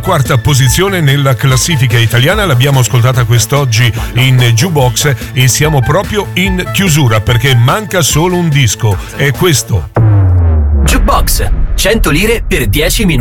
quarta posizione nella classifica italiana, l'abbiamo ascoltata quest'oggi in Jukebox e siamo proprio in chiusura perché manca solo un disco, è questo. Jukebox, 100 lire per 10 minuti.